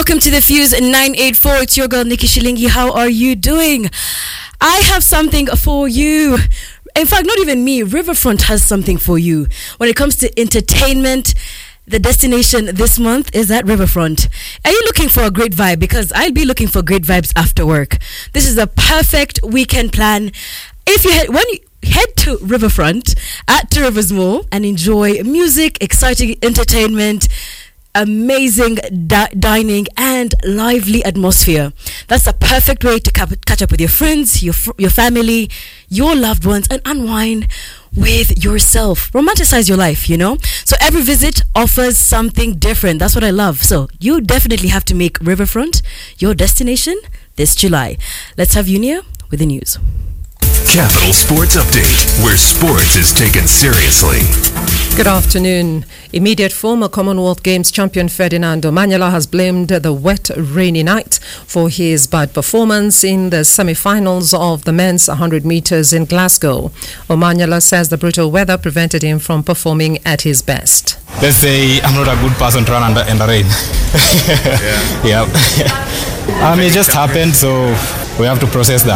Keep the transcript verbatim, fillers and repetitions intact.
Welcome to the Fuse nine eighty-four. It's your girl Nikki Shilingi. How are you doing? I have something for you. In fact, not even me. Riverfront has something for you. When it comes to entertainment, the destination this month is at Riverfront. Are you looking for a great vibe? Because I'll be looking for great vibes after work. This is a perfect weekend plan. If you head, when you head to Riverfront at Two Rivers Mall and enjoy music, exciting entertainment, amazing di- dining and lively atmosphere. That's the perfect way to cap- catch up with your friends, your fr- your family, your loved ones, and unwind with yourself. Romanticize your life, you know? So every visit offers something different. That's what I love. So you definitely have to make Riverfront your destination this July. Let's have Unia with the news. Capital Sports Update, where sports is taken seriously. Good afternoon. Immediate former Commonwealth Games champion Ferdinand Omanyala has blamed the wet, rainy night for his bad performance in the semi-finals of the men's one hundred meters in Glasgow. Omanyala says the brutal weather prevented him from performing at his best. Let's say I'm not a good person to run under in the rain. yeah. yeah. I mean, it just happened, so we have to process that.